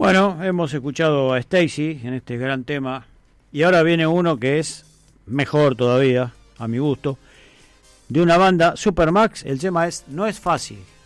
Bueno, hemos escuchado a Stacy en este gran tema y ahora viene uno que es mejor todavía, a mi gusto, de una banda Supermax. El tema es No es fácil.